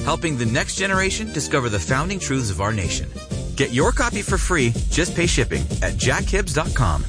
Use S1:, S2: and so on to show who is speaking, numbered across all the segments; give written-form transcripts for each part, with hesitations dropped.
S1: helping the next generation discover the founding truths of our nation. Get your copy for free. Just pay shipping at jackhibbs.com.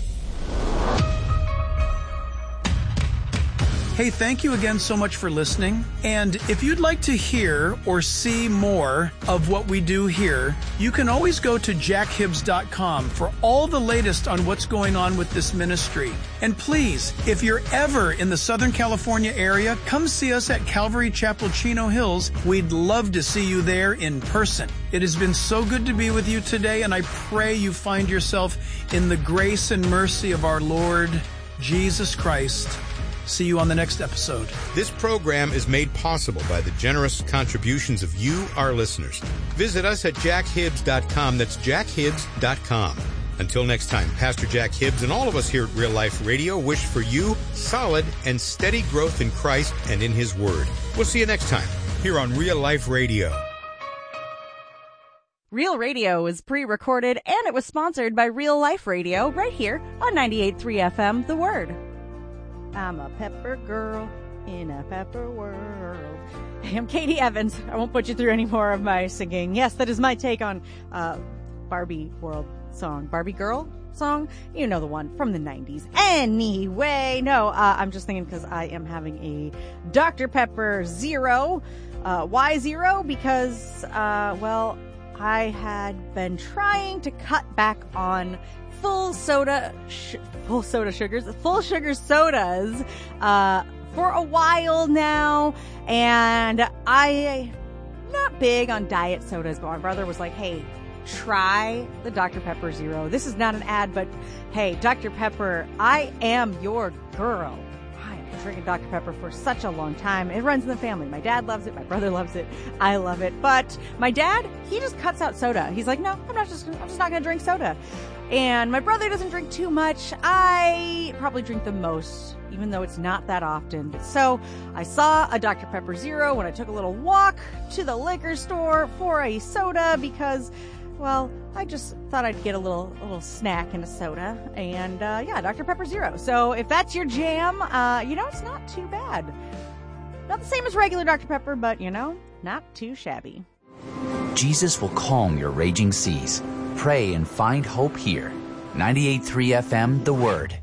S2: Hey, thank you again so much for listening. And if you'd like to hear or see more of what we do here, you can always go to jackhibbs.com for all the latest on what's going on with this ministry. And please, if you're ever in the Southern California area, come see us at Calvary Chapel, Chino Hills. We'd love to see you there in person. It has been so good to be with you today, and I pray you find yourself in the grace and mercy of our Lord Jesus Christ. See you on the next episode.
S3: This program is made possible by the generous contributions of you, our listeners. Visit us at jackhibbs.com. That's jackhibbs.com. Until next time, Pastor Jack Hibbs and all of us here at Real Life Radio wish for you solid and steady growth in Christ and in His Word. We'll see you next time here on Real Life Radio.
S4: Real Radio was pre-recorded and it was sponsored by Real Life Radio right here on 98.3 FM, The Word. I'm a pepper girl in a pepper world. Hey, I'm Katie Evans. I won't put you through any more of my singing. Yes, that is my take on Barbie World song. Barbie Girl song? You know the one from the 90s. Anyway, no, I'm just thinking because I am having a Dr. Pepper Zero. Why zero? Because, well, I had been trying to cut back on full sugar sodas for a while now, and I'm not big on diet sodas, but my brother was like, hey, try the Dr. Pepper Zero. This is not an ad, but hey, Dr. Pepper, I am your girl. I've been drinking Dr. Pepper for such a long time. It runs in the family. My dad loves it. My brother loves it. I love it. But my dad, he just cuts out soda. He's like, no, I'm just not going to drink soda. And my brother doesn't drink too much. I probably drink the most, even though it's not that often. So I saw a Dr. Pepper Zero when I took a little walk to the liquor store for a soda because, well, I just thought I'd get a little snack and a soda. And, yeah, Dr. Pepper Zero. So if that's your jam, it's not too bad. Not the same as regular Dr. Pepper, but, not too shabby.
S5: Jesus will calm your raging seas. Pray and find hope here. 98.3 FM, The Word.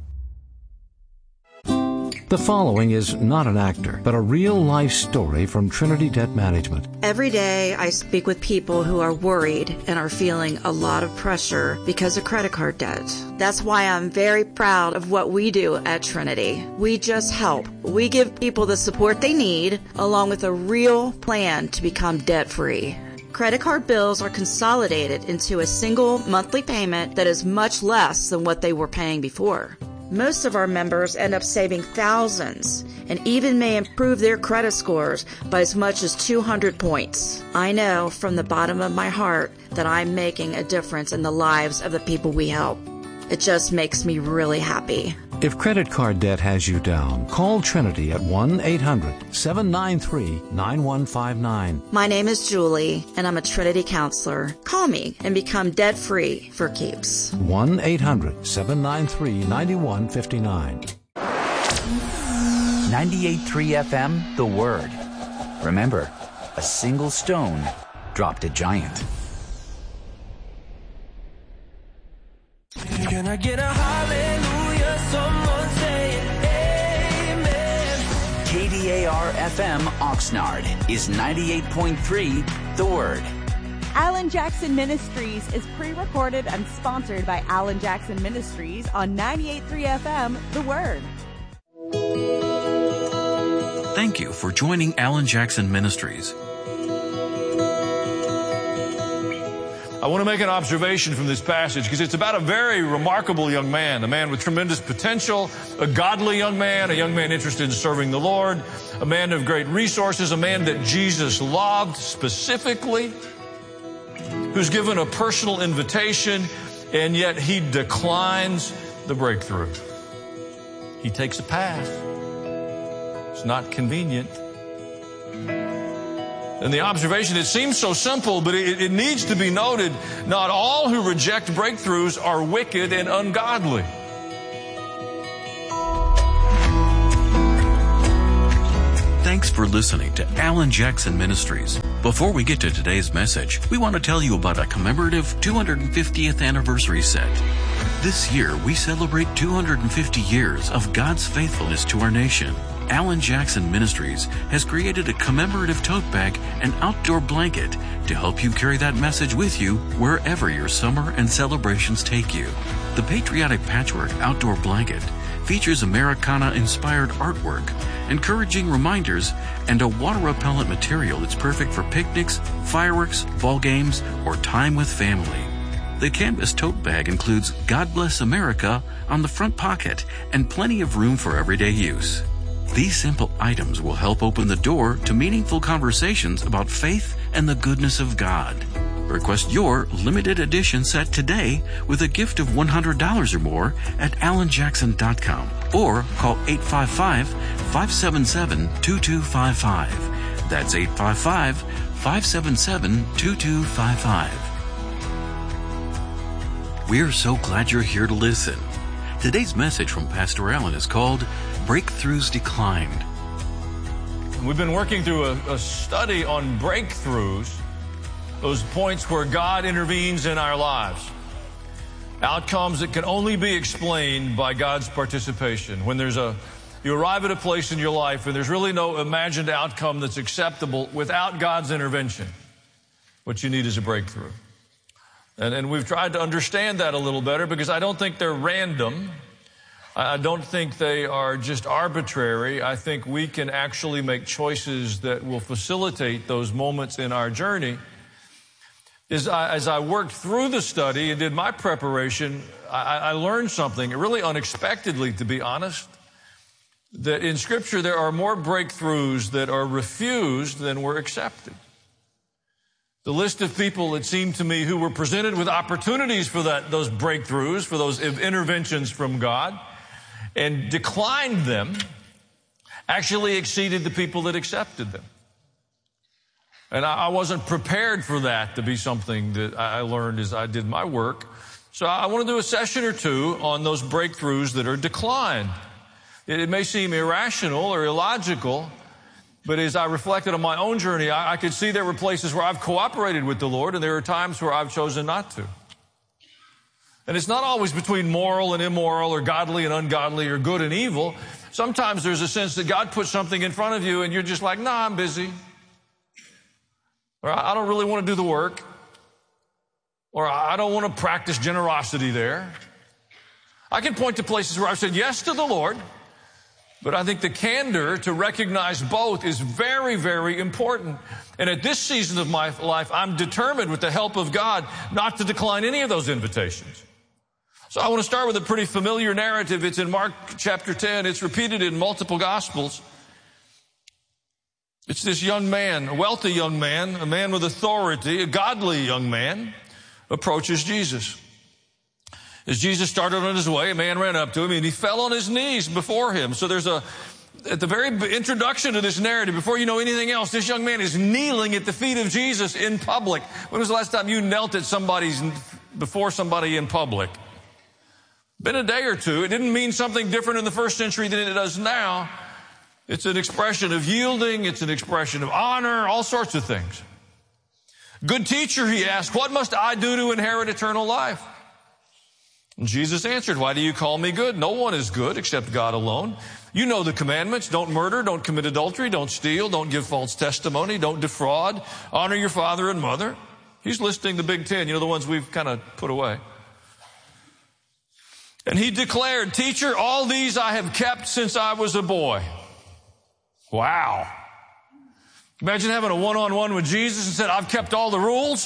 S6: The following is not an actor, but a real-life story from Trinity Debt Management.
S7: Every day I speak with people who are worried and are feeling a lot of pressure because of credit card debt. That's why I'm very proud of what we do at Trinity. We just help. We give people the support they need, along with a real plan to become debt-free. Credit card bills are consolidated into a single monthly payment that is much less than what they were paying before. Most of our members end up saving thousands and even may improve their credit scores by as much as 200 points. I know from the bottom of my heart that I'm making a difference in the lives of the people we help. It just makes me really happy.
S6: If credit card debt has you down, call Trinity at 1-800-793-9159.
S7: My name is Julie, and I'm a Trinity counselor. Call me and become debt-free for keeps.
S6: 1-800-793-9159.
S5: 98.3 FM, The Word. Remember, a single stone dropped a giant.
S8: Can I get a hallelujah? Someone saying amen.
S5: KDAR-FM Oxnard is 98.3 The Word.
S4: Alan Jackson Ministries is pre-recorded and sponsored by Alan Jackson Ministries on 98.3 FM, The Word.
S9: Thank you for joining Alan Jackson Ministries.
S10: I want to make an observation from this passage because it's about a very remarkable young man, a man with tremendous potential, a godly young man interested in serving the Lord, a man of great resources, a man that Jesus loved specifically, who's given a personal invitation, and yet he declines the breakthrough. He takes a path. It's not convenient. And the observation, it seems so simple, but it needs to be noted, not all who reject breakthroughs are wicked and ungodly.
S9: Thanks for listening to Alan Jackson Ministries. Before we get to today's message, we want to tell you about a commemorative 250th anniversary set. This year, we celebrate 250 years of God's faithfulness to our nation. Alan Jackson Ministries has created a commemorative tote bag and outdoor blanket to help you carry that message with you wherever your summer and celebrations take you. The Patriotic Patchwork Outdoor Blanket features Americana-inspired artwork, encouraging reminders, and a water-repellent material that's perfect for picnics, fireworks, ball games, or time with family. The canvas tote bag includes God Bless America on the front pocket and plenty of room for everyday use. These simple items will help open the door to meaningful conversations about faith and the goodness of God. Request your limited edition set today with a gift of $100 or more at alanjackson.com or call 855-577-2255. That's 855-577-2255. We're so glad you're here to listen. Today's message from Pastor Allen is called Breakthroughs Declined.
S10: We've been working through a study on breakthroughs, those points where God intervenes in our lives. Outcomes that can only be explained by God's participation. When you arrive at a place in your life and there's really no imagined outcome that's acceptable without God's intervention, what you need is a breakthrough. And we've tried to understand that a little better because I don't think they're random. I don't think they are just arbitrary. I think we can actually make choices that will facilitate those moments in our journey. As I worked through the study and did my preparation, I learned something, really unexpectedly, to be honest, that in Scripture there are more breakthroughs that are refused than were accepted. The list of people, it seemed to me, who were presented with opportunities for those breakthroughs, for those interventions from God, and declined them, actually exceeded the people that accepted them. And I wasn't prepared for that to be something that I learned as I did my work. So I want to do a session or two on those breakthroughs that are declined. It may seem irrational or illogical, but as I reflected on my own journey, I could see there were places where I've cooperated with the Lord, and there are times where I've chosen not to. And it's not always between moral and immoral or godly and ungodly or good and evil. Sometimes there's a sense that God puts something in front of you and you're just like, nah, I'm busy. Or I don't really want to do the work. Or I don't want to practice generosity there. I can point to places where I've said yes to the Lord, but I think the candor to recognize both is very, very important. And at this season of my life, I'm determined with the help of God not to decline any of those invitations. So I want to start with a pretty familiar narrative. It's in Mark chapter 10. It's repeated in multiple Gospels. It's this young man, a wealthy young man, a man with authority, a godly young man, approaches Jesus. As Jesus started on his way, a man ran up to him and he fell on his knees before him. So there's at the very introduction to this narrative, before you know anything else, this young man is kneeling at the feet of Jesus in public. When was the last time you knelt before somebody in public? Been a day or two. It didn't mean something different in the first century than it does now. It's an expression of yielding. It's an expression of honor, all sorts of things. Good teacher, he asked, what must I do to inherit eternal life? And Jesus answered, why do you call me good? No one is good except God alone. You know the commandments. Don't murder, don't commit adultery, don't steal, don't give false testimony, don't defraud, honor your father and mother. He's listing the big 10, the ones we've kind of put away. And he declared, teacher, all these I have kept since I was a boy. Wow. Imagine having a one-on-one with Jesus and said, I've kept all the rules.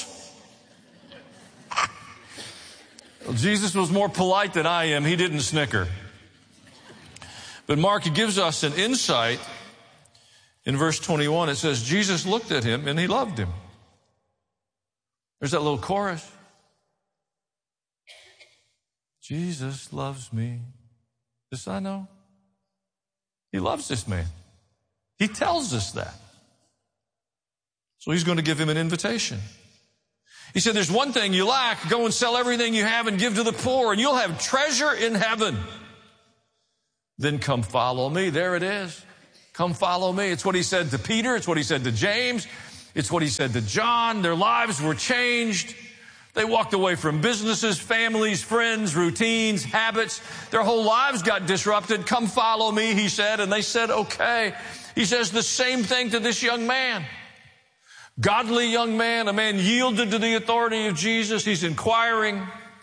S10: Well, Jesus was more polite than I am. He didn't snicker. But Mark gives us an insight. In verse 21, it says, Jesus looked at him and he loved him. There's that little chorus. Jesus loves me. This I know. He loves this man. He tells us that. So he's going to give him an invitation. He said, there's one thing you lack. Go and sell everything you have and give to the poor, and you'll have treasure in heaven. Then come follow me. There it is. Come follow me. It's what he said to Peter. It's what he said to James. It's what he said to John. Their lives were changed. They walked away from businesses, families, friends, routines, habits. Their whole lives got disrupted. Come follow me, he said, and they said, okay. He says the same thing to this young man. Godly young man, a man yielded to the authority of Jesus. He's inquiring.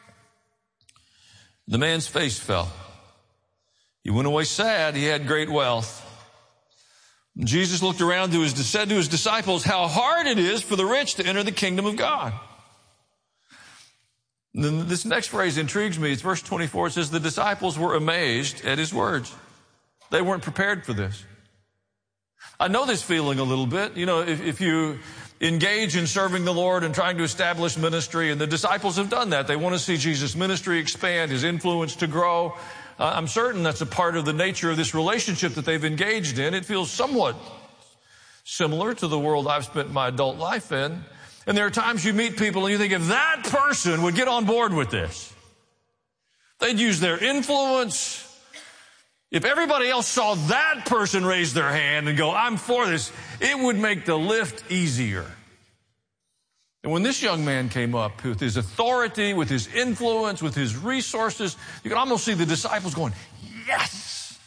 S10: The man's face fell. He went away sad. He had great wealth. Jesus looked around said to his disciples, how hard it is for the rich to enter the kingdom of God. And then this next phrase intrigues me. It's verse 24. It says, the disciples were amazed at his words. They weren't prepared for this. I know this feeling a little bit. You know, if you engage in serving the Lord and trying to establish ministry, and the disciples have done that. They want to see Jesus' ministry expand, his influence to grow. I'm certain that's a part of the nature of this relationship that they've engaged in. It feels somewhat similar to the world I've spent my adult life in. And there are times you meet people and you think, if that person would get on board with this, they'd use their influence. If everybody else saw that person raise their hand and go, I'm for this, it would make the lift easier. And when this young man came up with his authority, with his influence, with his resources, you can almost see the disciples going, yes!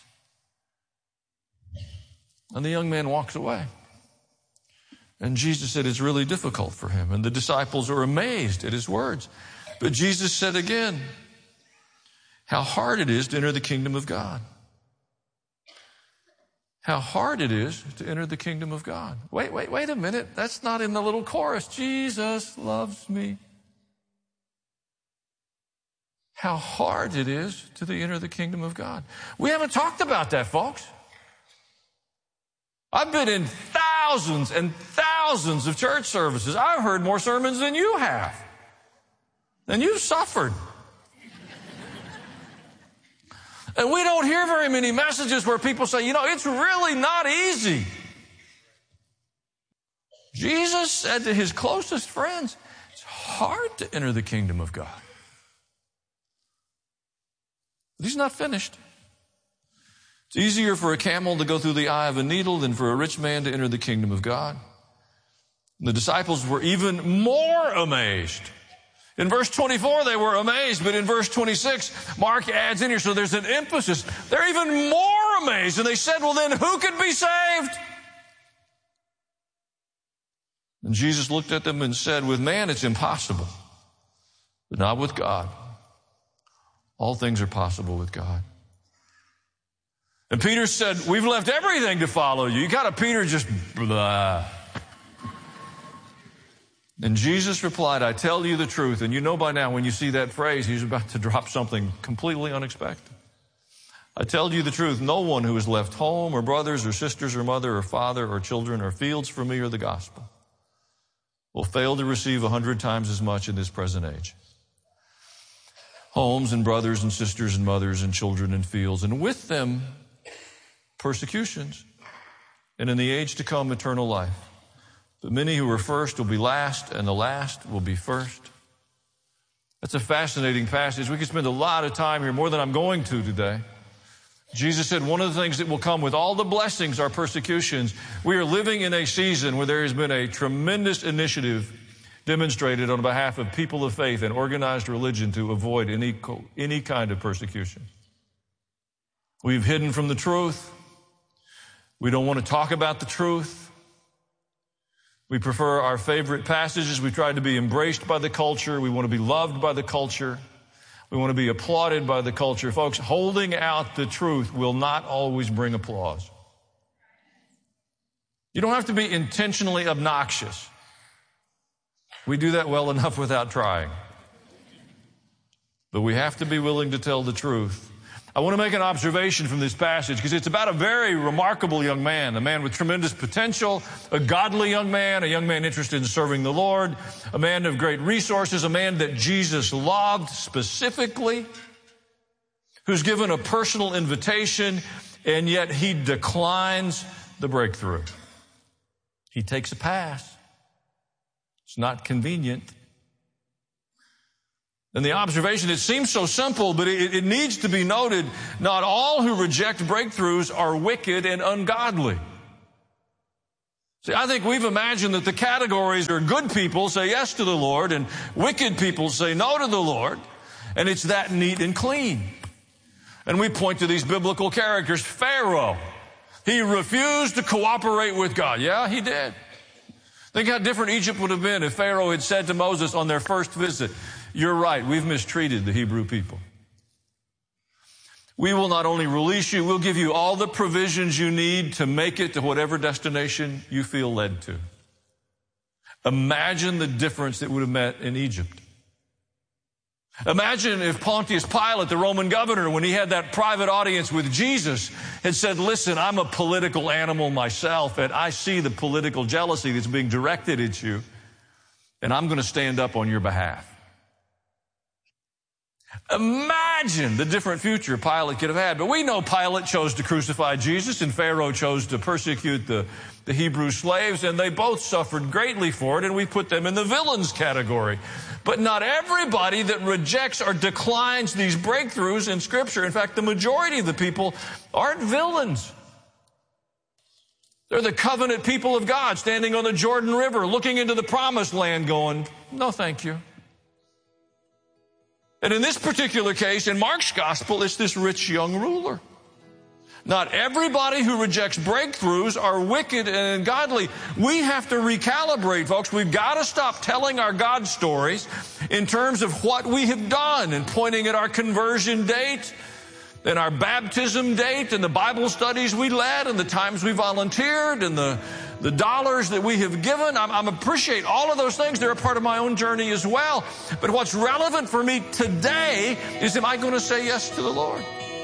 S10: And the young man walks away. And Jesus said it's really difficult for him. And the disciples are amazed at his words. But Jesus said again, how hard it is to enter the kingdom of God. How hard it is to enter the kingdom of God. Wait a minute. That's not in the little chorus. Jesus loves me. How hard it is to enter the kingdom of God. We haven't talked about that, folks. I've been in thousands and thousands of church services. I've heard more sermons than you have. And you've suffered. And we don't hear very many messages where people say, you know, it's really not easy. Jesus said to his closest friends, it's hard to enter the kingdom of God. But he's not finished. It's easier for a camel to go through the eye of a needle than for a rich man to enter the kingdom of God. And the disciples were even more amazed. In verse 24, they were amazed, but in verse 26, Mark adds in here, so there's an emphasis. They're even more amazed. And they said, well, then who could be saved? And Jesus looked at them and said, with man it's impossible, but not with God. All things are possible with God. And Peter said, we've left everything to follow you. You got a Peter just blah. And Jesus replied, I tell you the truth. And you know by now when you see that phrase, he's about to drop something completely unexpected. I tell you the truth. No one who has left home or brothers or sisters or mother or father or children or fields for me or the gospel will fail to receive 100 times as much in this present age. Homes and brothers and sisters and mothers and children and fields, and with them persecutions, and in the age to come eternal life. But many who are first will be last, and the last will be first. That's a fascinating passage. We could spend a lot of time here, more than I'm going to today. Jesus said one of the things that will come with all the blessings are persecutions. We are living in a season where there has been a tremendous initiative demonstrated on behalf of people of faith and organized religion to avoid any kind of persecution. We've hidden from the truth. We don't want to talk about the truth. We prefer our favorite passages. We try to be embraced by the culture. We want to be loved by the culture. We want to be applauded by the culture. Folks, holding out the truth will not always bring applause. You don't have to be intentionally obnoxious. We do that well enough without trying. But we have to be willing to tell the truth. I want to make an observation from this passage because it's about a very remarkable young man, a man with tremendous potential, a godly young man interested in serving the Lord, a man of great resources, a man that Jesus loved specifically, who's given a personal invitation, and yet he declines the breakthrough. He takes a pass. It's not convenient. And the observation, it seems so simple, but it needs to be noted, not all who reject breakthroughs are wicked and ungodly. See, I think we've imagined that the categories are good people say yes to the Lord and wicked people say no to the Lord, and it's that neat and clean. And we point to these biblical characters. Pharaoh, he refused to cooperate with God. Yeah, he did. Think how different Egypt would have been if Pharaoh had said to Moses on their first visit, "You're right, we've mistreated the Hebrew people. We will not only release you, we'll give you all the provisions you need to make it to whatever destination you feel led to." Imagine the difference that would have met in Egypt. Imagine if Pontius Pilate, the Roman governor, when he had that private audience with Jesus, had said, "Listen, I'm a political animal myself, and I see the political jealousy that's being directed at you, and I'm going to stand up on your behalf." Imagine the different future Pilate could have had. But we know Pilate chose to crucify Jesus, and Pharaoh chose to persecute the Hebrew slaves, and they both suffered greatly for it, and we put them in the villains category. But not everybody that rejects or declines these breakthroughs in Scripture, in fact, the majority of the people aren't villains. They're the covenant people of God standing on the Jordan River, looking into the promised land going, "No, thank you." And in this particular case, in Mark's gospel, it's this rich young ruler. Not everybody who rejects breakthroughs are wicked and ungodly. We have to recalibrate, folks. We've got to stop telling our God stories in terms of what we have done and pointing at our conversion date and our baptism date and the Bible studies we led and the times we volunteered and the dollars that we have given. I appreciate all of those things. They're a part of my own journey as well. But what's relevant for me today is, am I going to say yes to the Lord?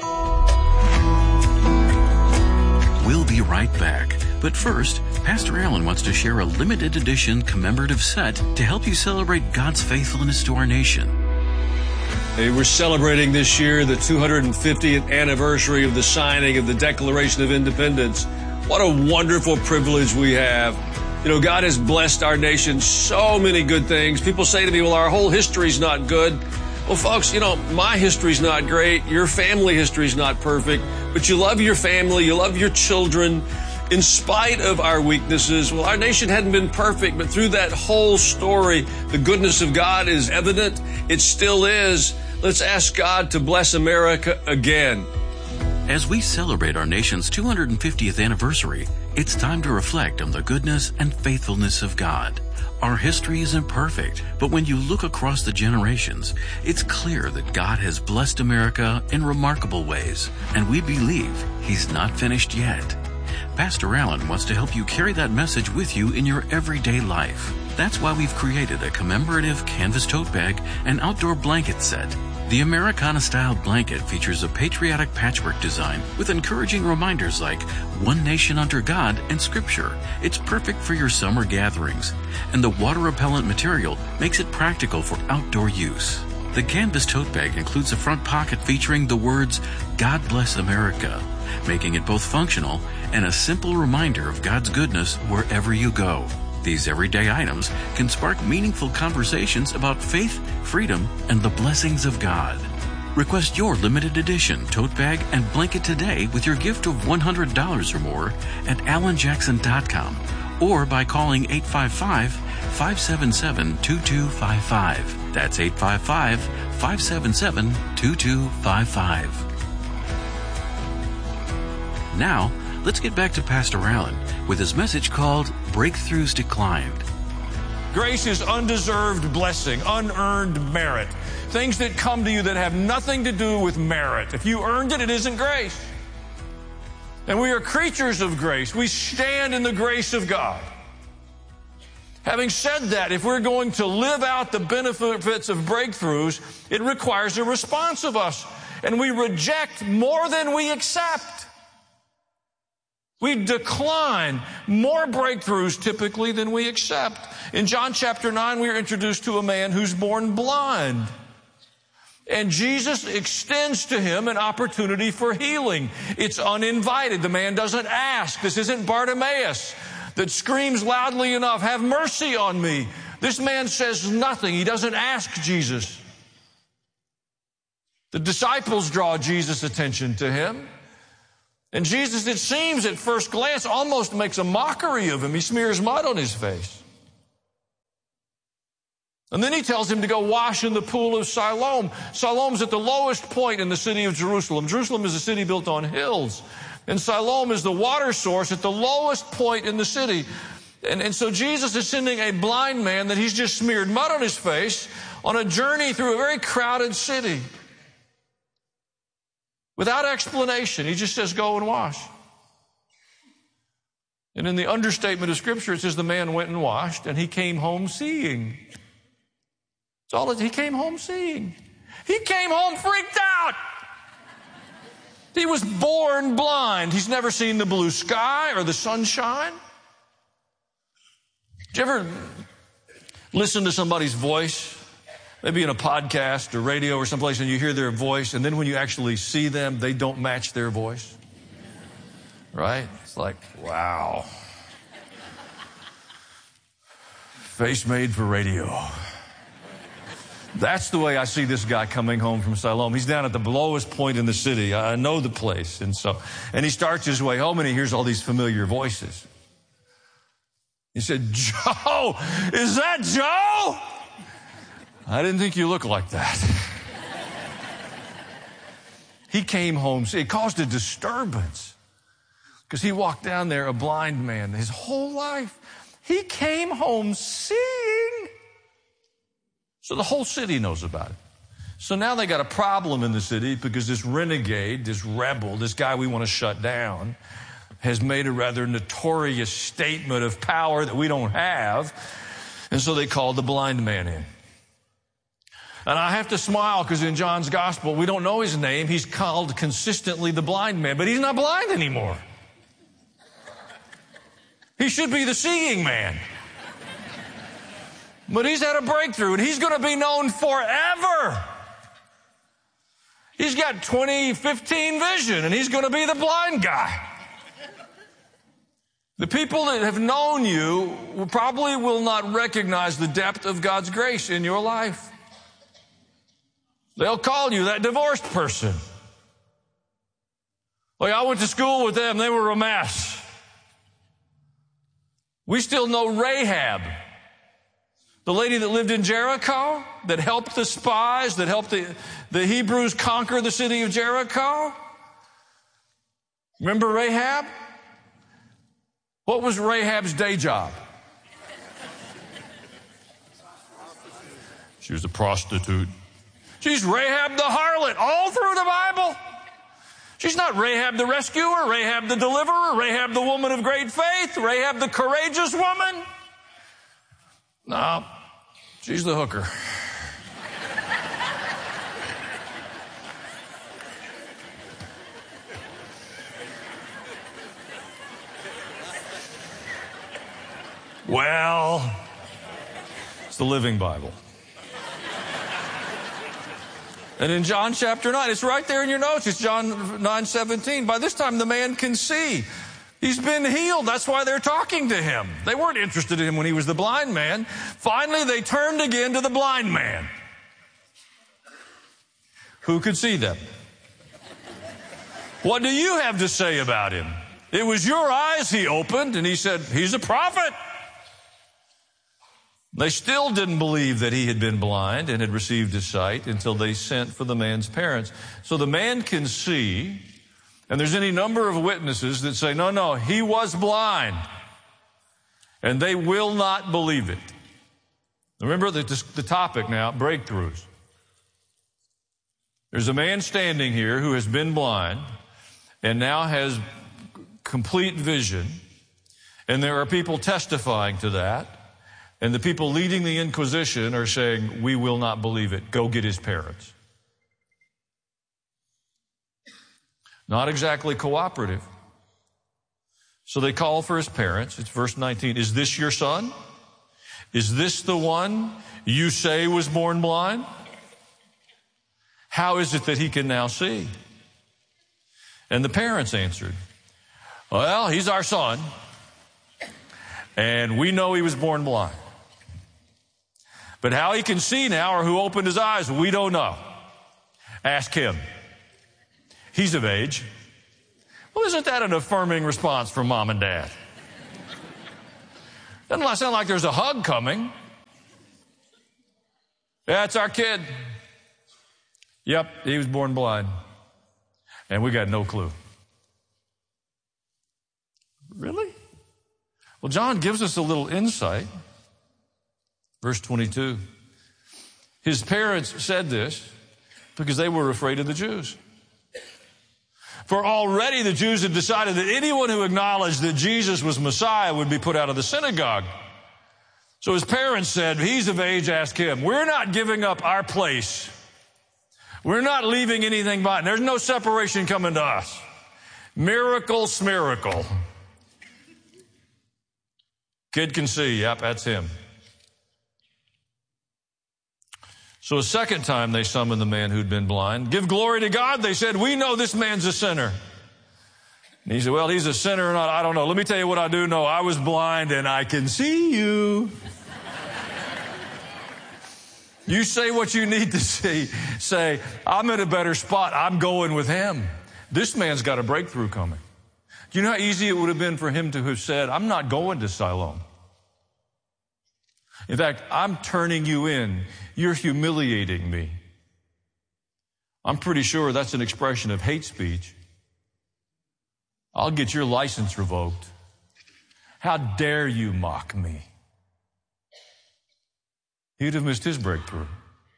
S9: We'll be right back. But first, Pastor Allen wants to share a limited edition commemorative set to help you celebrate God's faithfulness to our nation.
S11: Hey, we're celebrating this year the 250th anniversary of the signing of the Declaration of Independence. What a wonderful privilege we have. You know, God has blessed our nation so many good things. People say to me, "Well, our whole history's not good." Well, folks, you know, my history's not great. Your family history's not perfect. But you love your family. You love your children. In spite of our weaknesses, well, our nation hadn't been perfect, but through that whole story, the goodness of God is evident. It still is. Let's ask God to bless America again.
S9: As we celebrate our nation's 250th anniversary, it's time to reflect on the goodness and faithfulness of God. Our history isn't perfect, but when you look across the generations, it's clear that God has blessed America in remarkable ways, and we believe He's not finished yet. Pastor Allen wants to help you carry that message with you in your everyday life. That's why we've created a commemorative canvas tote bag and outdoor blanket set. The Americana-style blanket features a patriotic patchwork design with encouraging reminders like one nation under God and Scripture. It's perfect for your summer gatherings, and the water-repellent material makes it practical for outdoor use. The canvas tote bag includes a front pocket featuring the words, "God Bless America," making it both functional and a simple reminder of God's goodness wherever you go. These everyday items can spark meaningful conversations about faith, freedom, and the blessings of God. Request your limited edition tote bag and blanket today with your gift of $100 or more at allenjackson.com or by calling 855-577-2255. That's 855-577-2255. Now, let's get back to Pastor Allen with his message called Breakthroughs Declined.
S10: Grace is undeserved blessing, unearned merit. Things that come to you that have nothing to do with merit. If you earned it, it isn't grace. And we are creatures of grace. We stand in the grace of God. Having said that, if we're going to live out the benefits of breakthroughs, it requires a response of us. And we reject more than we accept. We decline more breakthroughs typically than we accept. In John chapter 9, we are introduced to a man who's born blind. And Jesus extends to him an opportunity for healing. It's uninvited. The man doesn't ask. This isn't Bartimaeus that screams loudly enough, "Have mercy on me." This man says nothing. He doesn't ask Jesus. The disciples draw Jesus' attention to him. And Jesus, it seems at first glance, almost makes a mockery of him. He smears mud on his face. And then he tells him to go wash in the pool of Siloam. Siloam's at the lowest point in the city of Jerusalem. Jerusalem is a city built on hills. And Siloam is the water source at the lowest point in the city. And so Jesus is sending a blind man that he's just smeared mud on his face on a journey through a very crowded city. Without explanation, he just says, go and wash. And in the understatement of Scripture, it says the man went and washed, and he came home seeing. That's all he came home seeing. He came home freaked out. He was born blind. He's never seen the blue sky or the sunshine. Did you ever listen to somebody's voice? Maybe in a podcast or radio or someplace, and you hear their voice, and then when you actually see them, they don't match their voice. Right? It's like, wow. Face made for radio. That's the way I see this guy coming home from Siloam. He's down at the lowest point in the city. I know the place. And he starts his way home, and he hears all these familiar voices. He said, Joe, is that Joe? I didn't think you looked like that. He came home. It caused a disturbance because he walked down there a blind man his whole life. He came home seeing. So the whole city knows about it. So now they got a problem in the city because this renegade, this rebel, this guy we want to shut down has made a rather notorious statement of power that we don't have. And so they called the blind man in. And I have to smile because in John's gospel, we don't know his name. He's called consistently the blind man, but he's not blind anymore. He should be the seeing man. But he's had a breakthrough, and he's going to be known forever. He's got 20/15 vision, and he's going to be the blind guy. The people that have known you probably will not recognize the depth of God's grace in your life. They'll call you that divorced person. Like, I went to school with them. They were a mess. We still know Rahab, the lady that lived in Jericho, that helped the spies, that helped the Hebrews conquer the city of Jericho. Remember Rahab? What was Rahab's day job? She was a prostitute. She's Rahab the harlot all through the Bible. She's not Rahab the rescuer, Rahab the deliverer, Rahab the woman of great faith, Rahab the courageous woman. No, she's the hooker. Well, it's the Living Bible. And in John chapter 9, it's right there in your notes. It's John 9:17. By this time, the man can see. He's been healed. That's why they're talking to him. They weren't interested in him when he was the blind man. Finally, they turned again to the blind man. Who could see them? What do you have to say about him? It was your eyes he opened, and he said, he's a prophet. They still didn't believe that he had been blind and had received his sight until they sent for the man's parents. So the man can see, and there's any number of witnesses that say, no, he was blind. And they will not believe it. Remember the topic now, breakthroughs. There's a man standing here who has been blind and now has complete vision. And there are people testifying to that. And the people leading the Inquisition are saying, we will not believe it. Go get his parents. Not exactly cooperative. So they call for his parents. It's verse 19. Is this your son? Is this the one you say was born blind? How is it that he can now see? And the parents answered, well, he's our son, and we know he was born blind. But how he can see now or who opened his eyes, we don't know. Ask him. He's of age. Well, isn't that an affirming response from mom and dad? Doesn't sound like there's a hug coming. Yeah, it's our kid. Yep, he was born blind. And we got no clue. Really? Well, John gives us a little insight. Verse 22. His parents said this because they were afraid of the Jews. For already the Jews had decided that anyone who acknowledged that Jesus was Messiah would be put out of the synagogue. So his parents said, he's of age, ask him. We're not giving up our place. We're not leaving anything behind. There's no separation coming to us. Miracle, smiracle. Kid can see, yep, that's him. So a second time they summoned the man who'd been blind. Give glory to God, they said. We know this man's a sinner. And he said, well, he's a sinner or not, I don't know. Let me tell you what I do know. I was blind and I can see you. You say what you need to say, I'm in a better spot. I'm going with him. This man's got a breakthrough coming. Do you know how easy it would have been for him to have said, I'm not going to Siloam. In fact, I'm turning you in. You're humiliating me. I'm pretty sure that's an expression of hate speech. I'll get your license revoked. How dare you mock me? He'd have missed his breakthrough.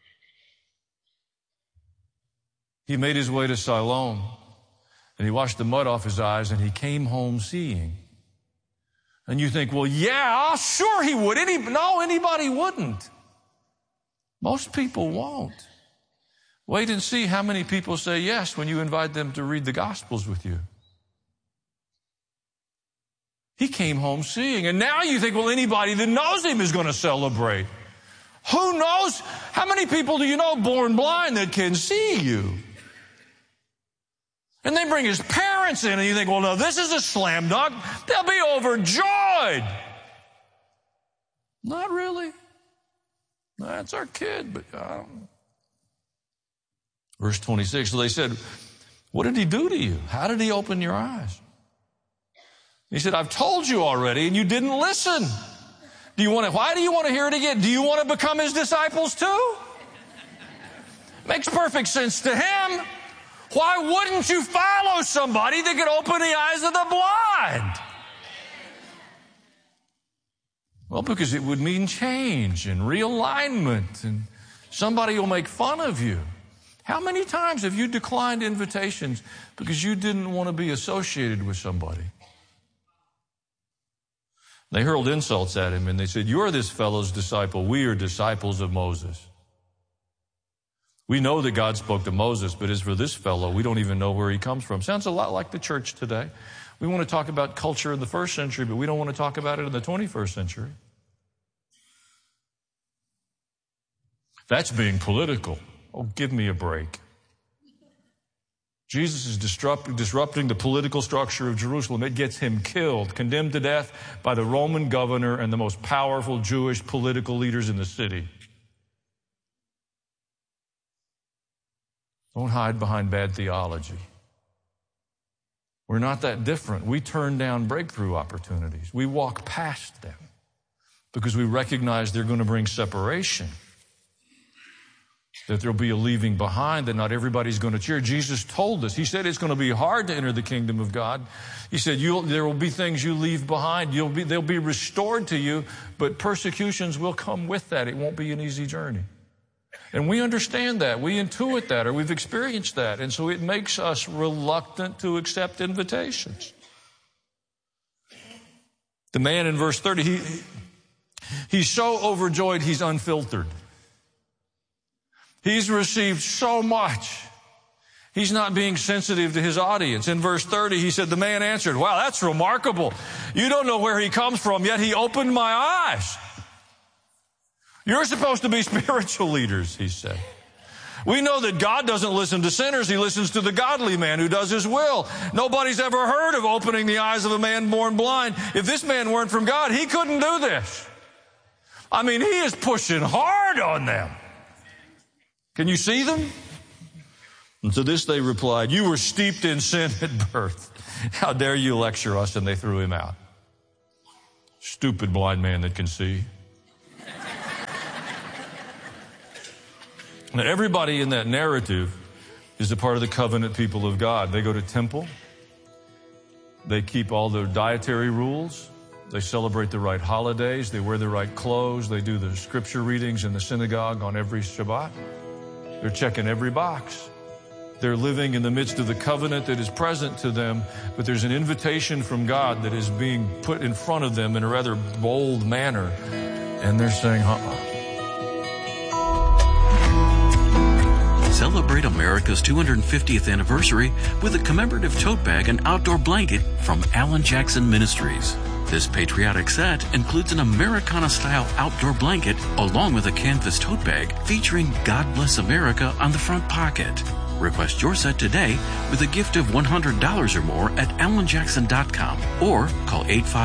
S10: He made his way to Siloam, and he washed the mud off his eyes, and he came home seeing. And you think, well, yeah, sure he would. No, anybody wouldn't. Most people won't. Wait and see how many people say yes when you invite them to read the Gospels with you. He came home seeing. And now you think, well, anybody that knows him is going to celebrate. Who knows? How many people do you know born blind that can see you? And they bring his parents in, and you think, well, no, this is a slam dunk. They'll be overjoyed. Not really. That's our kid, but I don't know. Verse 26, so they said, what did he do to you? How did he open your eyes? He said, I've told you already, and you didn't listen. Why do you want to hear it again? Do you want to become his disciples too? Makes perfect sense to him. Why wouldn't you follow somebody that could open the eyes of the blind? Well, because it would mean change and realignment, and somebody will make fun of you. How many times have you declined invitations because you didn't want to be associated with somebody? They hurled insults at him, and they said, you're this fellow's disciple. We are disciples of Moses. We know that God spoke to Moses, but as for this fellow, we don't even know where he comes from. Sounds a lot like the church today. We want to talk about culture in the first century, but we don't want to talk about it in the 21st century. That's being political. Oh, give me a break. Jesus is disrupting the political structure of Jerusalem. It gets him killed, condemned to death by the Roman governor and the most powerful Jewish political leaders in the city. Don't hide behind bad theology. We're not that different. We turn down breakthrough opportunities. We walk past them because we recognize they're going to bring separation, that there'll be a leaving behind, that not everybody's going to cheer. Jesus told us. He said it's going to be hard to enter the kingdom of God. He said there will be things you leave behind. They'll be restored to you, but persecutions will come with that. It won't be an easy journey. And we understand that. We intuit that, or we've experienced that. And so it makes us reluctant to accept invitations. The man in verse 30, he's so overjoyed he's unfiltered. He's received so much. He's not being sensitive to his audience. In verse 30, he said, the man answered, wow, that's remarkable. You don't know where he comes from, yet he opened my eyes. You're supposed to be spiritual leaders, he said. We know that God doesn't listen to sinners. He listens to the godly man who does his will. Nobody's ever heard of opening the eyes of a man born blind. If this man weren't from God, he couldn't do this. I mean, he is pushing hard on them. Can you see them? And to this they replied, "You were steeped in sin at birth. How dare you lecture us?" And they threw him out. Stupid blind man that can see. Now, everybody in that narrative is a part of the covenant people of God. They go to temple. They keep all their dietary rules. They celebrate the right holidays. They wear the right clothes. They do the scripture readings in the synagogue on every Shabbat. They're checking every box. They're living in the midst of the covenant that is present to them, but there's an invitation from God that is being put in front of them in a rather bold manner. And they're saying,
S9: Celebrate America's 250th anniversary with a commemorative tote bag and outdoor blanket from Alan Jackson Ministries. This patriotic set includes an Americana-style outdoor blanket along with a canvas tote bag featuring God Bless America on the front pocket. Request your set today with a gift of $100 or more at alanjackson.com or call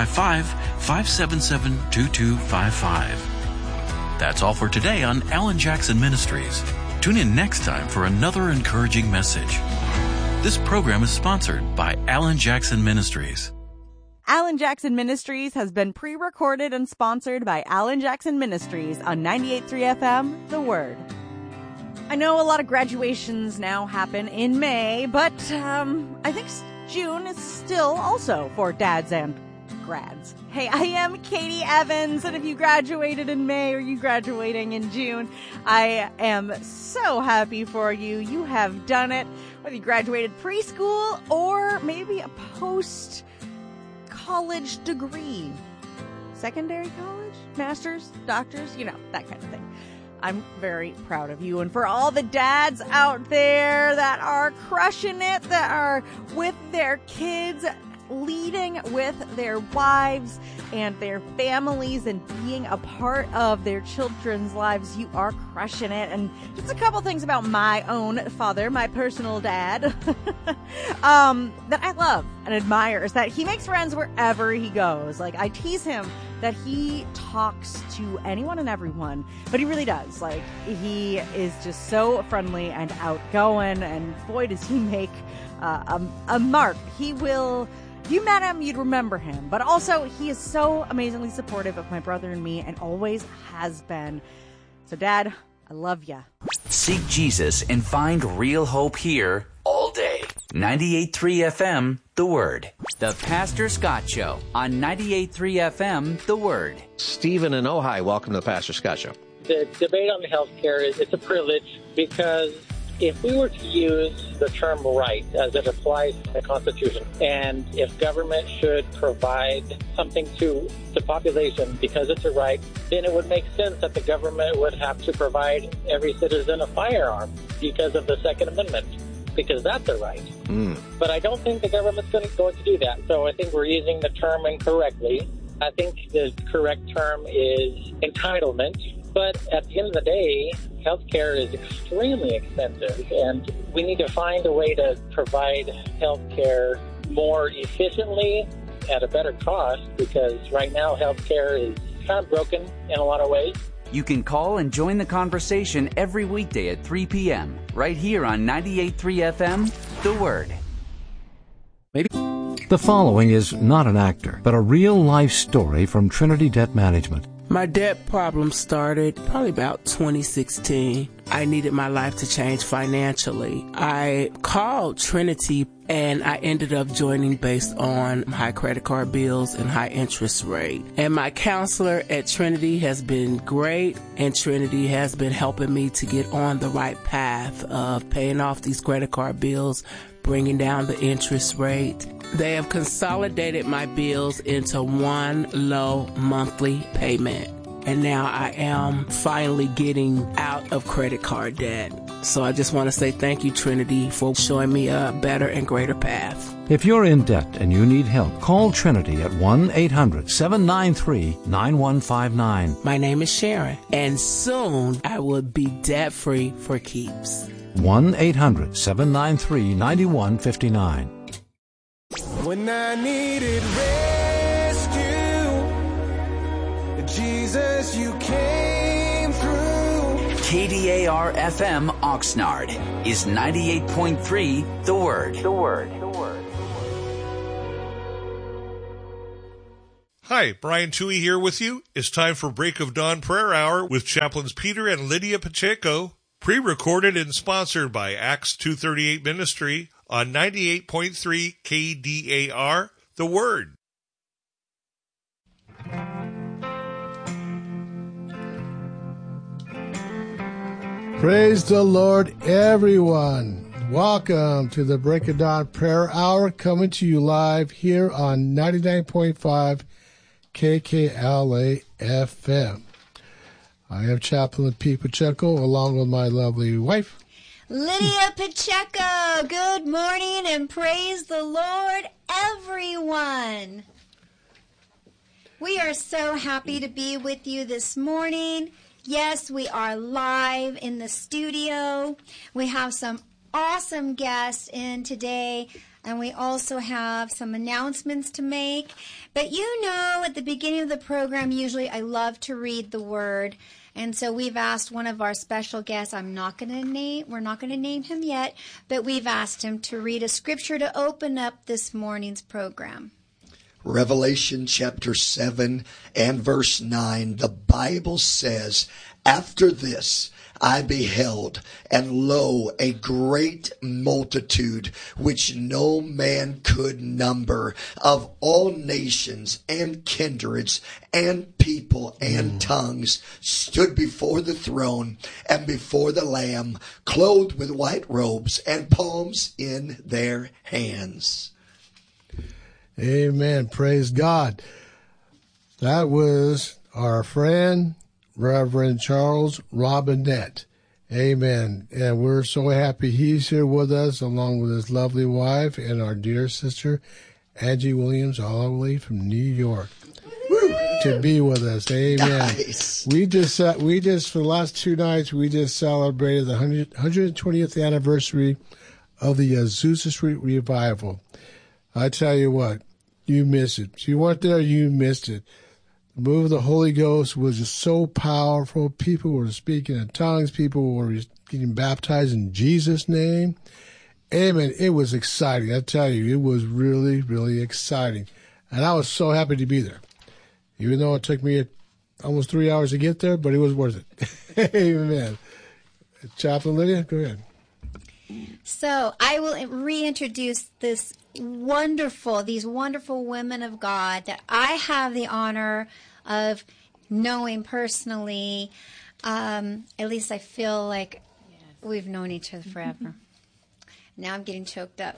S9: 855-577-2255. That's all for today on Alan Jackson Ministries. Tune in next time for another encouraging message. This program is sponsored by Alan Jackson Ministries.
S4: Alan Jackson Ministries has been pre-recorded and sponsored by Alan Jackson Ministries on 98.3 FM, The Word. I know a lot of graduations now happen in May, but I think June is still also for dads and grads. Hey, I am Katie Evans, and if you graduated in May or you graduating in June, I am so happy for you. You have done it, whether you graduated preschool or maybe a post-college degree. Secondary college? Master's? Doctors? You know, that kind of thing. I'm very proud of you. And for all the dads out there that are crushing it, that are with their kids, leading with their wives and their families and being a part of their children's lives, you are crushing it. And just a couple things about my own father, my personal dad, that I love and admire is that he makes friends wherever he goes. Like, I tease him that he talks to anyone and everyone, but he really does. Like, he is just so friendly and outgoing, and boy, does he make a mark. He will... If you met him, you'd remember him. But also, he is so amazingly supportive of my brother and me and always has been. So, Dad, I love ya.
S5: Seek Jesus and find real hope here all day. 98.3 FM, The Word. The Pastor Scott Show on 98.3 FM, The Word.
S12: Stephen in Ojai, welcome to the Pastor Scott Show.
S13: The debate on health care it's a privilege because if we were to use the term right as it applies to the Constitution, and if government should provide something to the population because it's a right, then it would make sense that the government would have to provide every citizen a firearm because of the Second Amendment, because that's a right. But I don't think the government's going to do that. So I think we're using the term incorrectly. I think the correct term is entitlement. But at the end of the day, healthcare is extremely expensive, and we need to find a way to provide healthcare more efficiently at a better cost, because right now healthcare is kind of broken in a lot of ways.
S5: You can call and join the conversation every weekday at 3 p.m. right here on 98.3 FM, The Word.
S6: The following is not an actor, but a real-life story from Trinity Debt Management.
S14: My debt problem started probably about 2016. I needed my life to change financially. I called Trinity and I ended up joining based on high credit card bills and high interest rate. And my counselor at Trinity has been great, and Trinity has been helping me to get on the right path of paying off these credit card bills, bringing down the interest rate. They have consolidated my bills into one low monthly payment. And now I am finally getting out of credit card debt. So I just want to say thank you, Trinity, for showing me a better and greater path.
S6: If you're in debt and you need help, call Trinity at 1-800-793-9159.
S14: My name is Sharon, and soon I will be debt-free for keeps.
S6: 1-800-793-9159.
S8: When I needed rescue, Jesus, you came through.
S5: KDAR FM Oxnard is 98.3 The Word. The Word.
S15: Hi, Brian Toohey here with you. It's time for Break of Dawn Prayer Hour with Chaplains Peter and Lydia Pacheco, pre-recorded and sponsored by Acts 238 Ministry on 98.3 KDAR, The Word.
S16: Praise the Lord, everyone. Welcome to the Break of Dawn Prayer Hour, coming to you live here on 99.5 KKLA FM. I am Chaplain Pete Pacheco, along with my lovely wife,
S17: Lydia Pacheco. Good morning and praise the Lord, everyone. We are so happy to be with you this morning. Yes, we are live in the studio. We have some awesome guests in today, and we also have some announcements to make. But you know, at the beginning of the program, usually I love to read the Word. And so we've asked one of our special guests, we're not going to name him yet, but we've asked him to read a scripture to open up this morning's program.
S18: Revelation chapter 7 and verse 9, the Bible says, "After this I beheld, and lo, a great multitude, which no man could number, of all nations and kindreds and people and tongues, stood before the throne and before the Lamb, clothed with white robes and palms in their hands."
S16: Amen. Praise God. That was our friend, Reverend Charles Robinette. Amen. And we're so happy he's here with us, along with his lovely wife and our dear sister, Angie Williams, all the way from New York, to be with us. Amen. Nice. We just for the last 2 nights, we just celebrated the 120th anniversary of the Azusa Street Revival. I tell you what, you missed it. If you weren't there, you missed it. The move of the Holy Ghost was just so powerful. People were speaking in tongues. People were getting baptized in Jesus' name. Amen. It was exciting. I tell you, it was really, really exciting. And I was so happy to be there. Even though it took me almost 3 hours to get there, but it was worth it. Amen. Chaplain Lydia, go ahead.
S17: So I will reintroduce these wonderful women of God that I have the honor of knowing personally. At least I feel like we've known each other forever. Now I'm getting choked up.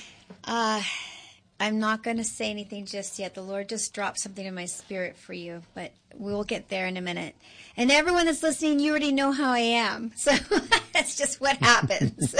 S17: I'm not going to say anything just yet. The Lord just dropped something in my spirit for you, but we'll get there in a minute. And everyone that's listening, you already know how I am. So that's just what happens.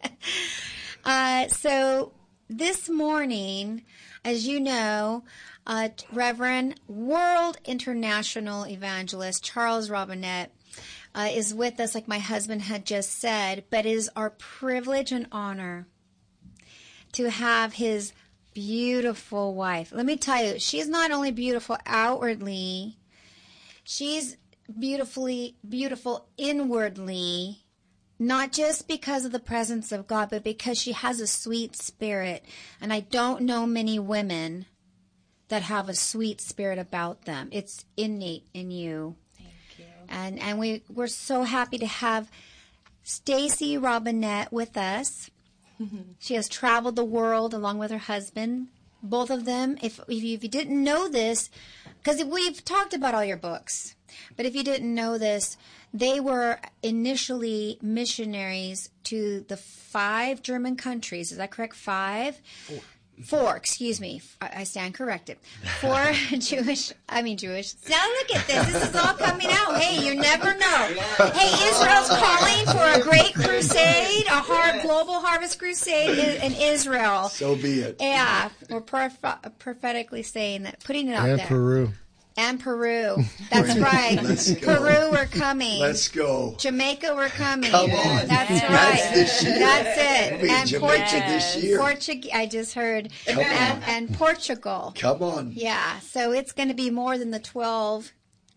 S17: So this morning, as you know, Reverend World International Evangelist Charles Robinette is with us, like my husband had just said, but it is our privilege and honor to have his beautiful wife. Let me tell you, she's not only beautiful outwardly, she's beautiful inwardly, not just because of the presence of God, but because she has a sweet spirit. And I don't know many women that have a sweet spirit about them. It's innate in you. Thank you. And we're so happy to have Stacy Robinette with us. She has traveled the world along with her husband. Both of them, if you didn't know this, because we've talked about all your books, but if you didn't know this, they were initially missionaries to the 5 German countries. Is that correct? 5? 4, excuse me. I stand corrected. 4 Jewish. Now look at this. This is all coming out. Hey, you never know. Hey, Israel's calling for a great crusade, a global harvest crusade in Israel.
S18: So be it.
S17: Yeah, we're prophetically saying that, putting it out there.
S16: And Peru.
S17: And Peru. That's right. Peru, we're coming.
S18: Let's go.
S17: Jamaica, we're coming.
S18: Come on.
S17: That's right.
S18: That's this year.
S17: That's it.
S18: We'll be in Jamaica this year.
S17: I just heard.
S18: Come on.
S17: And Portugal.
S18: Come on.
S17: Yeah. So it's going to be more than the 12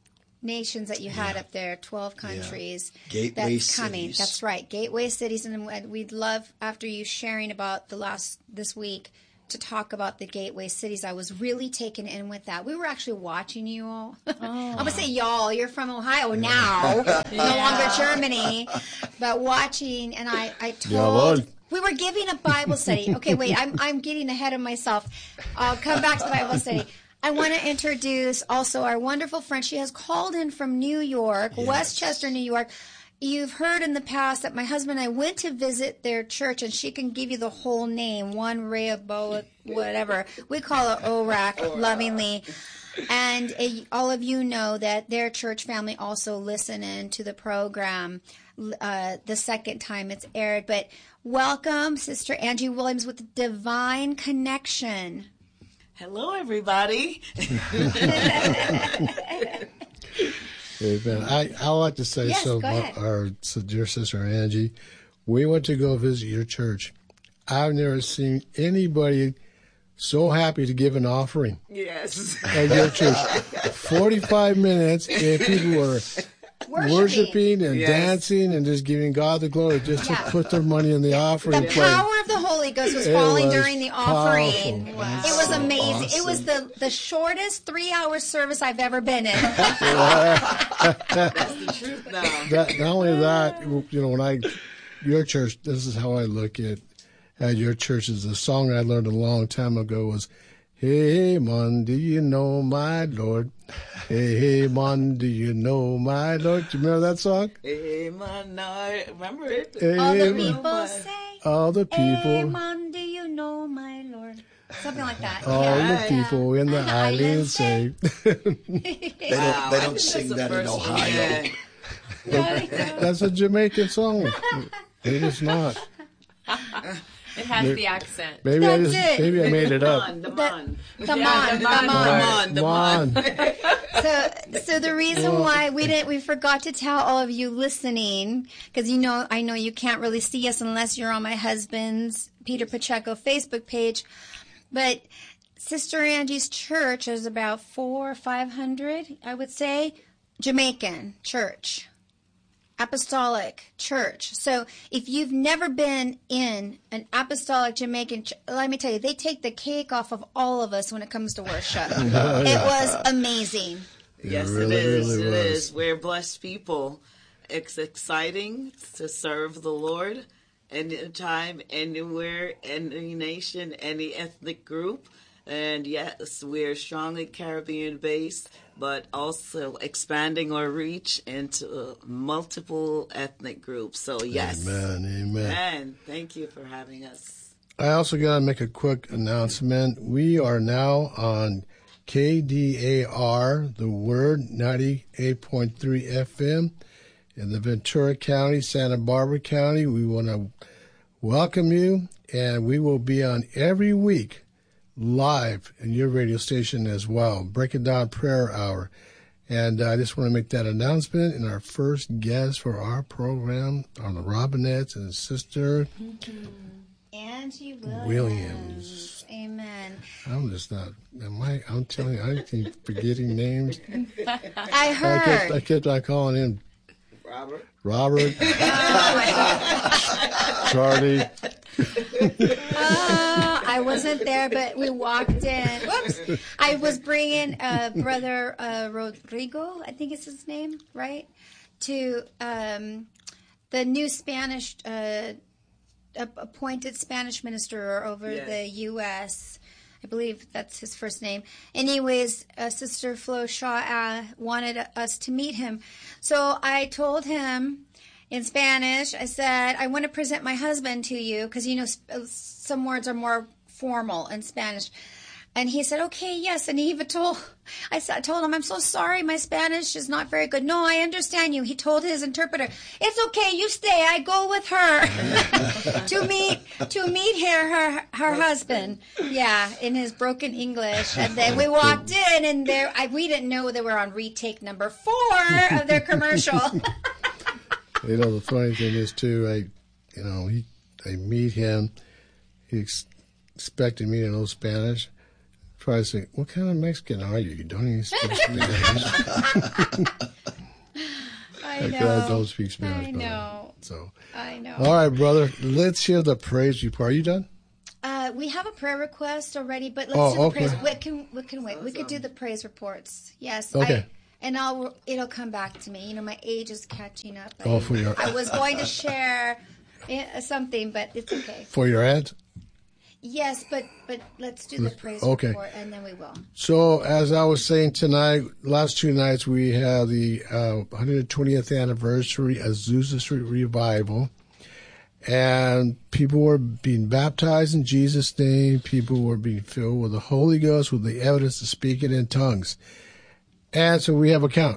S17: nations that you had up there, 12 countries.
S18: Gateway
S17: that's coming.
S18: cities.
S17: That's right, gateway cities, and we'd love after you sharing about this week to talk about the gateway cities. I was really taken in with that. We were actually watching you all. I'm gonna say y'all. You're from Ohio now, no longer Germany, but watching. And I told. We were giving a Bible study. Okay, wait, I'm getting ahead of myself. I'll come back to the Bible study. I want to introduce also our wonderful friend. She has called in from New York, Westchester, New York. You've heard in the past that my husband and I went to visit their church, and she can give you the whole name, one Rehoboth, whatever. We call it ORAC lovingly. And all of you know that their church family also listen in to the program the second time it's aired. But welcome, Sister Angie Williams with Divine Connection.
S19: Hello, everybody.
S16: Amen. I like to say our dear sister Angie, we went to go visit your church. I've never seen anybody so happy to give an offering.
S19: Yes.
S16: At your church. 45 minutes and people were worshiping and dancing and just giving God the glory just to put their money in the offering
S17: The
S16: plate.
S17: power of the Holy Ghost was falling during the offering.
S16: Powerful. Wow.
S17: It was amazing.
S16: Awesome.
S17: It was the shortest 3-hour service I've ever been in.
S19: That's the truth now.
S16: Not only that, when your church, this is how I look at your church. Is a song I learned a long time ago was, "Hey man, do you know my Lord? Hey man, do you know my Lord?" Do you remember that song?
S19: Hey man, no, I remember it.
S16: Hey,
S17: All the people say,
S16: all the people.
S17: "Hey man, do you know my Lord?" Something like that.
S16: All the people in the island say.
S18: They don't sing that in Ohio.
S16: That's a Jamaican song. It is not.
S20: It has the accent.
S16: Maybe I made it up.
S20: The mon.
S17: So the reason why we forgot to tell all of you listening, because I know you can't really see us unless you're on my husband's Peter Pacheco Facebook page, but Sister Angie's church is about 400 or 500, I would say, Jamaican church. Apostolic church. So if you've never been in an apostolic Jamaican church, let me tell you, they take the cake off of all of us when it comes to worship. It was amazing.
S19: Yes,
S16: really,
S19: it is.
S16: really
S19: It
S16: was.
S19: is. We're blessed people. It's exciting to serve the Lord anytime, anywhere, any nation, any ethnic group. And yes, we're strongly Caribbean based, but also expanding our reach into multiple ethnic groups. So yes.
S16: Amen.
S19: And thank you for having us.
S16: I also got to make a quick announcement. We are now on KDAR, the Word, 98.3 FM in the Ventura County, Santa Barbara County. We want to welcome you, and we will be on every week live in your radio station as well, Breaking Down Prayer Hour. And I just want to make that announcement. And our first guest for our program are the Robinettes and Sister
S17: Angie
S16: Williams.
S17: Amen.
S16: I'm just not, I'm telling you, I keep forgetting names.
S17: I heard.
S16: I kept on calling in Robert. Charlie.
S17: I wasn't there, but we walked in. Whoops! I was bringing Brother Rodrigo, I think is his name, right? To the new Spanish, appointed Spanish minister over the U.S. I believe that's his first name. Anyways, Sister Flo Shaw wanted us to meet him. So I told him in Spanish, I said, I want to present my husband to you, because, some words are more formal in Spanish. And he said, okay, yes. And he even told him, I'm so sorry, my Spanish is not very good. No, I understand you. He told his interpreter, it's okay, you stay. I go with her to meet her husband. Yeah, in his broken English. And then we walked in, and we didn't know they were on retake number 4 of their commercial.
S16: The funny thing is too, I meet him. He expected me to know Spanish. probably saying, what kind of Mexican are you? You don't even speak Spanish.
S17: I know.
S16: I don't speak Spanish.
S17: I know.
S16: So.
S17: I know.
S16: All right, brother. Let's hear the praise report. Are you done?
S17: We have a prayer request already, but let's do the praise. We can wait. We could do the praise reports. Yes.
S16: Okay.
S17: It'll come back to me. My age is catching up.
S16: I
S17: was going to share something, but it's okay.
S16: For your ads?
S17: Yes, but let's do the praise report, and then we will.
S16: So, as I was saying tonight, last 2 nights, we have the 120th anniversary Azusa Street Revival. And people were being baptized in Jesus' name. People were being filled with the Holy Ghost with the evidence of speaking in tongues. And so we have a count.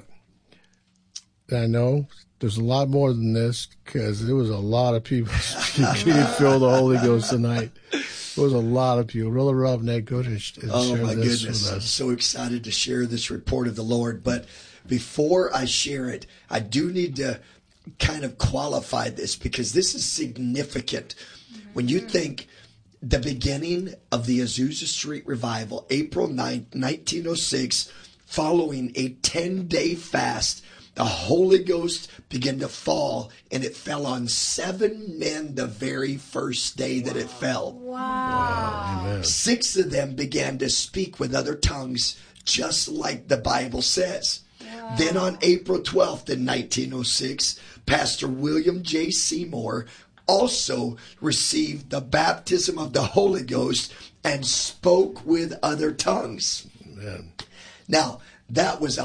S16: I know there's a lot more than this because there was a lot of people getting filled with the Holy Ghost tonight. There was a lot of people. Brother Robinette, go ahead and share this
S18: Oh, my goodness.
S16: with us.
S18: I'm so excited to share this report of the Lord. But before I share it, I do need to kind of qualify this because this is significant. When you think the beginning of the Azusa Street Revival, April 9th, 1906, following a 10-day fast, the Holy Ghost began to fall, and it fell on 7 men the very first day that it fell.
S17: Wow.
S18: 6 of them began to speak with other tongues, just like the Bible says. Wow. Then on April 12th in 1906, Pastor William J. Seymour also received the baptism of the Holy Ghost and spoke with other tongues.
S16: Amen.
S18: Now, that was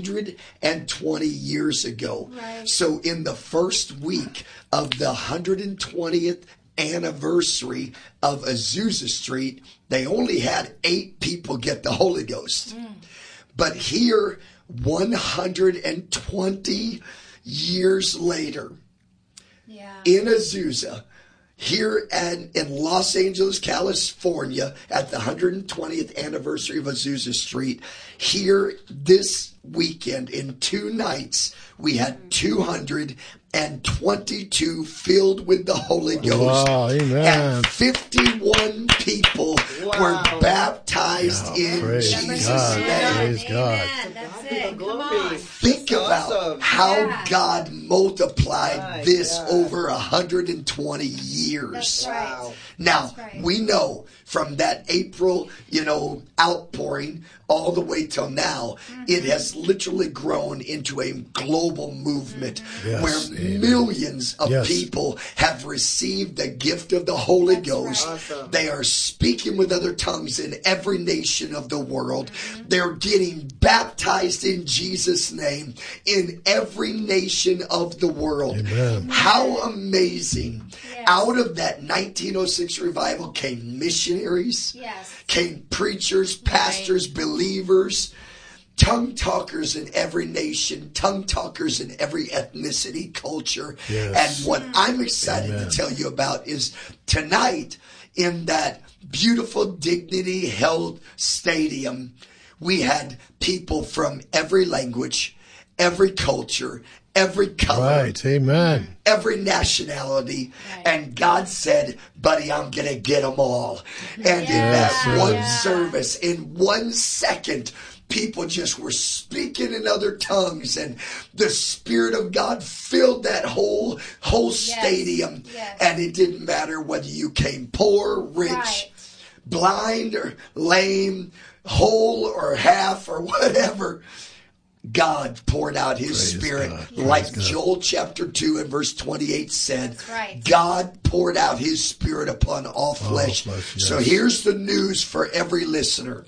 S18: 120 years ago.
S17: Right.
S18: So in the first week of the 120th anniversary of Azusa Street, they only had 8 people get the Holy Ghost. But here, 120 years later, in Azusa, here in Los Angeles, California, at the 120th anniversary of Azusa Street, here this weekend, in 2 nights, we had 222 filled with the Holy Ghost.
S16: Wow, amen.
S18: And 51 people were baptized in
S16: praise
S18: Jesus'
S16: God.
S18: name.
S16: Praise God.
S17: That's it. Come on.
S18: Think about how God multiplied this over 120 years.
S17: That's right.
S18: Now, we know from that April, outpouring all the way till now, it has literally grown into a global movement where millions of people have received the gift of the Holy Ghost.
S19: Awesome.
S18: They are speaking with other tongues in every nation of the world. They're getting baptized in Jesus' name in every nation of the world.
S16: Amen.
S18: How amazing. Out of that 1906 revival came missionaries, came preachers, pastors, believers, tongue talkers in every nation, tongue talkers in every ethnicity, culture. And what I'm excited to tell you about is tonight in that beautiful Dignity Health Stadium, we had people from every language, every culture, every color,
S16: Right, amen.
S18: every nationality, and God said, buddy, I'm going to get them all. And in that one service, in 1 second, people just were speaking in other tongues, and the Spirit of God filled that whole stadium. And it didn't matter whether you came poor, rich, blind or lame, whole or half or whatever. God poured out His Spirit, like Joel chapter 2 and verse 28 said. God poured out His Spirit upon all flesh. So here's the news for every listener.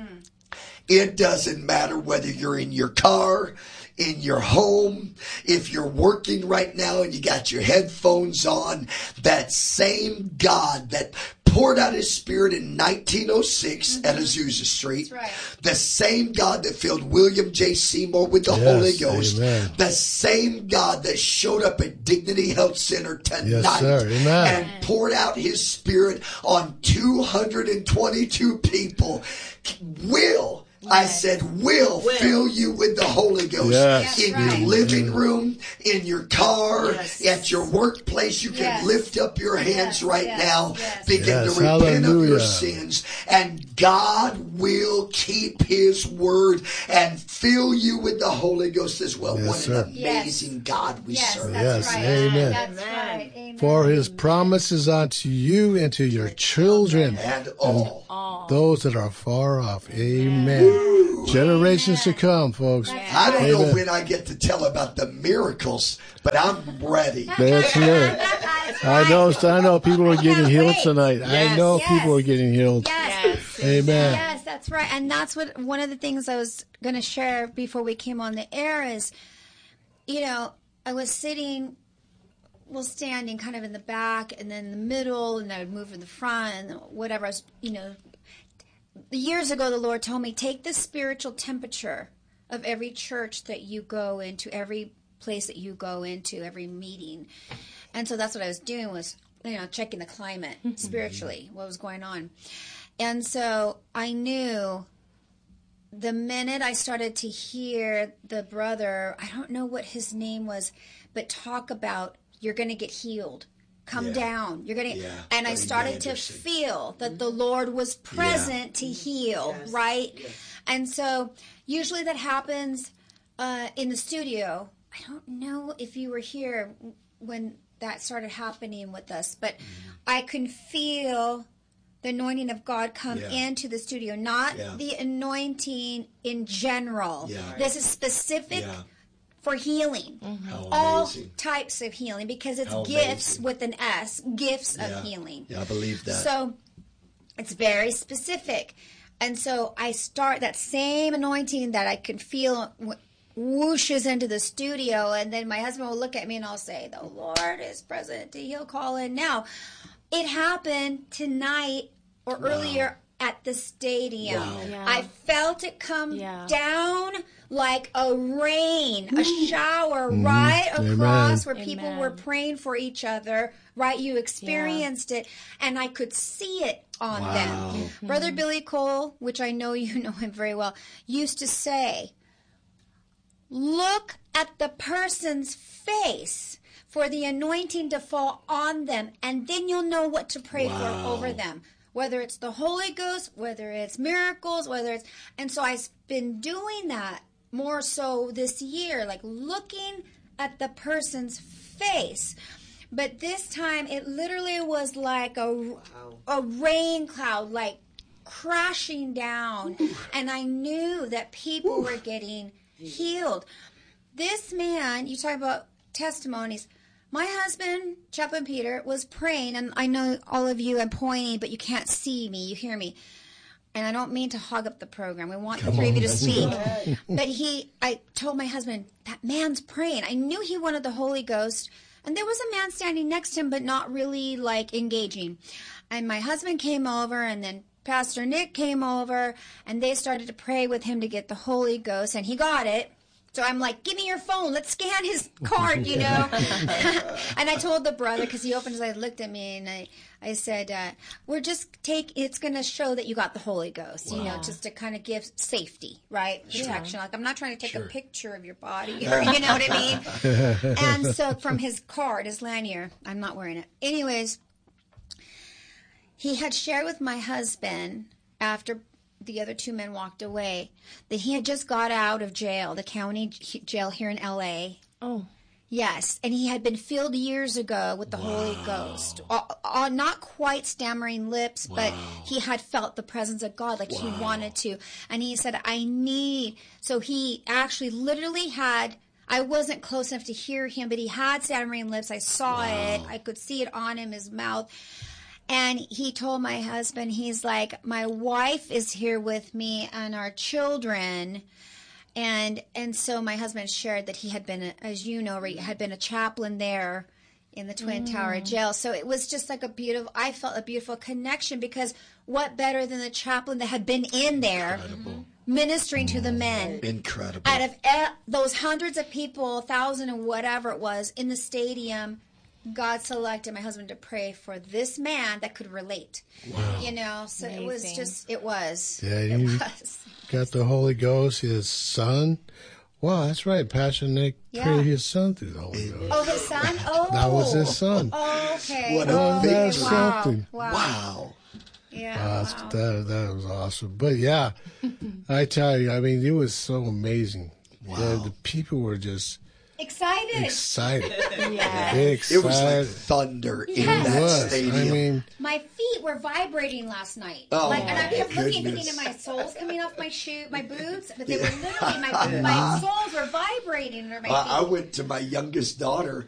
S18: It doesn't matter whether you're in your car, in your home, if you're working right now and you got your headphones on, that same God that poured out His Spirit in 1906 at Azusa Street, the same God that filled William J. Seymour with the Holy Ghost, the same God that showed up at Dignity Health Center tonight and poured out His Spirit on 222 people will I said, will fill you with the Holy Ghost.
S16: Yes.
S18: In your living room, in your car, at your workplace. You can lift up your hands right now. Begin to repent of your sins. And God will keep His word and fill you with the Holy Ghost as well. What an amazing God we serve.
S16: Yes, amen.
S17: That's right. Amen.
S16: For His promises unto you and to your children
S18: and all
S16: those that are far off. Amen. Generations to come, folks.
S18: I don't know when I get to tell about the miracles, but I'm ready.
S16: That's it. I know people are getting healed tonight. I know people are getting healed. Amen.
S17: Yes, that's right. And that's what one of the things I was going to share before we came on the air is, I was standing kind of in the back and then in the middle, and I would move in the front and whatever. I was, years ago, the Lord told me, take the spiritual temperature of every church that you go into, every place that you go into, every meeting. And so that's what I was doing was, checking the climate spiritually, what was going on. And so I knew the minute I started to hear the brother, I don't know what his name was, but talk about, you're going to get healed. Come down. You're going to, and I started to feel that the Lord was present to heal, right? And so usually that happens in the studio. I don't know if you were here when that started happening with us, but I can feel the anointing of God come into the studio, not the anointing in general. This is specific for healing. All types of healing, because it's gifts with an S, gifts of healing.
S18: Yeah, I believe that.
S17: So it's very specific. And so I start that same anointing that I can feel whooshes into the studio, and then my husband will look at me and I'll say, the Lord is present to heal, call in now. It happened tonight or earlier at the stadium. I felt it come down like a rain, a shower right across where people were praying for each other, right? You experienced it, and I could see it on them. Brother Billy Cole, which I know you know him very well, used to say, look at the person's face for the anointing to fall on them, and then you'll know what to pray for over them. Whether it's the Holy Ghost, whether it's miracles, and so I've been doing that more so this year, like looking at the person's face. But this time it literally was like a rain cloud, like crashing down. And I knew that people were getting healed. This man, you talk about testimonies. My husband, Chaplain Peter, was praying, and I know all of you, I'm pointing, but you can't see me, you hear me. And I don't mean to hog up the program. We want the three of you to speak. But I told my husband, that man's praying. I knew he wanted the Holy Ghost. And there was a man standing next to him, but not really, engaging. And my husband came over, and then Pastor Nick came over, and they started to pray with him to get the Holy Ghost, and he got it. So I'm like, give me your phone. Let's scan his card, And I told the brother, because he opened his eyes, looked at me, and I said, it's going to show that you got the Holy Ghost, just to kind of give safety, right? Protection. Like, I'm not trying to take a picture of your body, you know what I mean? And so from his card, his lanyard, I'm not wearing it. Anyways, he had shared with my husband after the other two men walked away that he had just got out of jail, the county jail here in L.A.
S20: Oh.
S17: Yes, and he had been filled years ago with the Holy Ghost. Not quite stammering lips, but he had felt the presence of God like he wanted to. And he said, so he actually literally had, I wasn't close enough to hear him, but he had stammering lips. I saw it. I could see it on him, his mouth. And he told my husband, he's like, my wife is here with me and our children. And so my husband shared that he had been, as you know, had been a chaplain there in the Twin Tower Jail. So it was just like I felt a beautiful connection, because what better than the chaplain that had been in there ministering to the men.
S18: Incredible.
S17: Out of those hundreds of people, 1,000 or whatever it was in the stadium, God selected my husband to pray for this man that could relate. So amazing. It was.
S16: Yeah,
S17: It was.
S16: got the Holy Ghost, his son. Wow, that's right. Pastor Nick prayed his son through the Holy Ghost.
S17: Oh, his son? Oh.
S16: That was his son.
S17: Oh, okay.
S18: What a big
S16: that's something.
S18: Wow.
S17: Yeah.
S16: That was awesome. But yeah, I tell you, I mean, it was so amazing.
S18: Wow.
S16: The people were just
S17: excited.
S4: Yeah.
S18: It was like thunder in that stadium.
S16: I mean,
S17: my feet were vibrating last night.
S18: Oh,
S17: and I kept looking,
S18: goodness.
S17: thinking, my soles coming off my boots? But they were literally, my soles were vibrating under my feet.
S18: I went to my youngest daughter